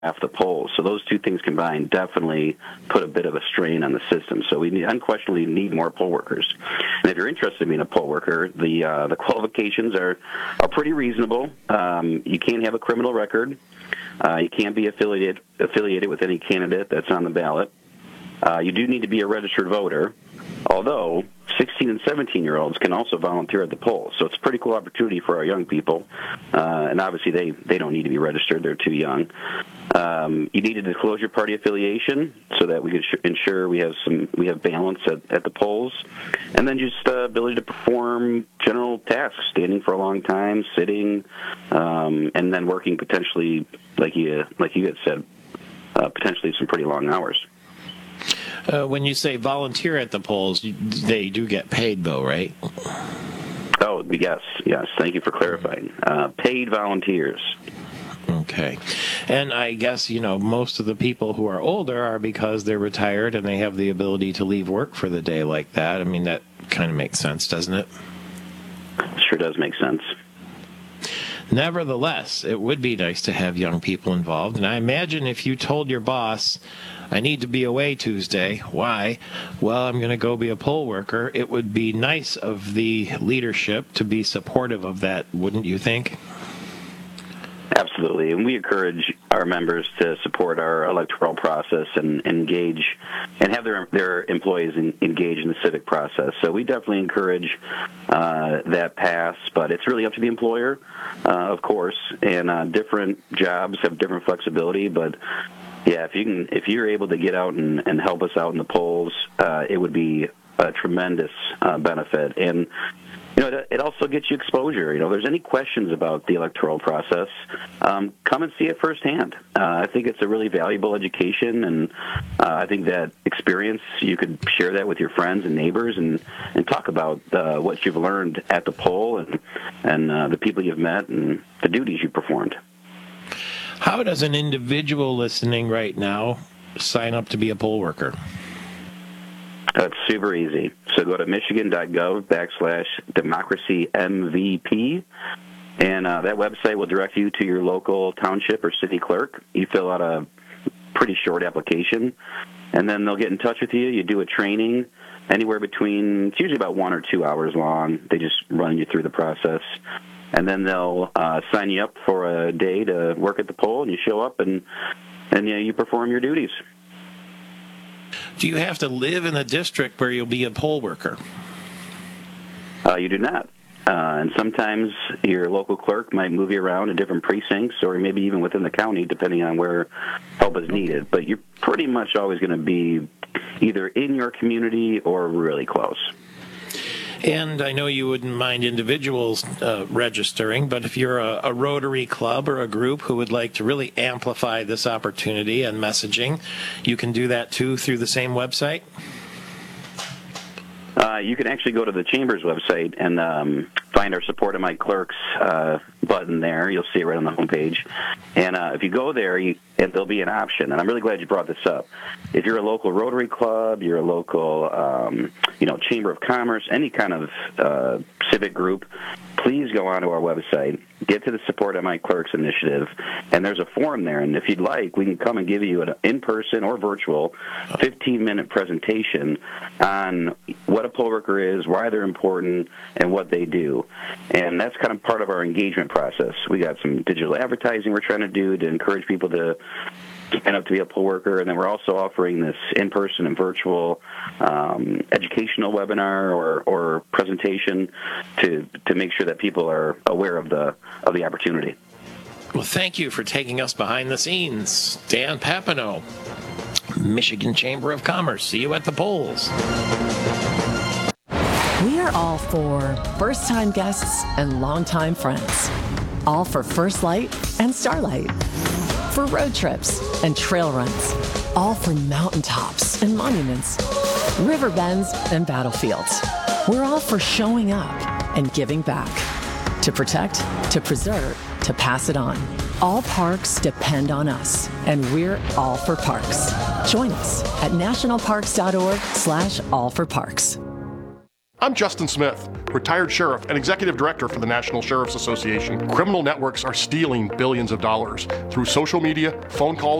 the polls. So those two things combined definitely put a bit of a strain on the system. So we unquestionably need more poll workers. And if you're interested in being a poll worker, the qualifications are pretty reasonable. You can't have a criminal record. You can't be affiliated with any candidate that's on the ballot. You do need to be a registered voter, although 16 and 17-year-olds can also volunteer at the polls. So it's a pretty cool opportunity for our young people. And obviously they don't need to be registered. They're too young. You need to disclose your party affiliation so that we can ensure we have balance at the polls. And then just ability to perform general tasks, standing for a long time, sitting, and then working potentially, like you had said, potentially some pretty long hours. When you say volunteer at the polls, they do get paid, though, right? Oh, yes. Thank you for clarifying. Paid volunteers. Okay. And I guess, most of the people who are older are because they're retired and they have the ability to leave work for the day like that. I mean, that kind of makes sense, doesn't it? Sure does make sense. Nevertheless, it would be nice to have young people involved. And I imagine if you told your boss, I need to be away Tuesday. Why? Well, I'm going to go be a poll worker. It would be nice of the leadership to be supportive of that, wouldn't you think? Absolutely. And we encourage our members to support our electoral process and engage and have their employees engage in the civic process. So we definitely encourage that pass, but it's really up to the employer, of course, and different jobs have different flexibility, but yeah, if you're able to get out and help us out in the polls, it would be a tremendous benefit. And it also gets you exposure. If there's any questions about the electoral process, come and see it firsthand. I think it's a really valuable education, and I think that experience, you could share that with your friends and neighbors and talk about what you've learned at the poll and the people you've met and the duties you performed. How does an individual listening right now sign up to be a poll worker? It's super easy. So go to michigan.gov/democracymvp, and that website will direct you to your local township or city clerk. You fill out a pretty short application, and then they'll get in touch with you. You do a training anywhere between, it's usually about 1 or 2 hours long. They just run you through the process. And then they'll sign you up for a day to work at the poll, and you show up and you perform your duties. Do you have to live in a district where you'll be a poll worker? You do not. And sometimes your local clerk might move you around to different precincts or maybe even within the county, depending on where help is needed. But you're pretty much always going to be either in your community or really close. And I know you wouldn't mind individuals registering, but if you're a Rotary club or a group who would like to really amplify this opportunity and messaging, you can do that too through the same website? You can actually go to the Chamber's website and find our Support of My Clerks button there. You'll see it right on the homepage. And if you go there, there'll be an option. And I'm really glad you brought this up. If you're a local Rotary Club, you're a local Chamber of Commerce, any kind of civic group, please go onto our website, get to the Support of My Clerks initiative, and there's a form there. And if you'd like, we can come and give you an in-person or virtual 15-minute presentation on what a poll worker is, why they're important, and what they do. And that's kind of part of our engagement process. We got some digital advertising we're trying to do to encourage people to sign up to be a poll worker, and then we're also offering this in-person and virtual educational webinar or presentation to make sure that people are aware of the opportunity. Well, thank you for taking us behind the scenes. Dan Papineau, Michigan Chamber of Commerce. See you at the polls. We are all for first-time guests and longtime friends. All for First Light and Starlight. For road trips and trail runs. All for mountaintops and monuments. River bends and battlefields. We're all for showing up and giving back. To protect, to preserve, to pass it on. All parks depend on us, and we're all for parks. Join us at nationalparks.org/allforparks. I'm Justin Smith, retired sheriff and executive director for the National Sheriff's Association. Criminal networks are stealing billions of dollars through social media, phone calls,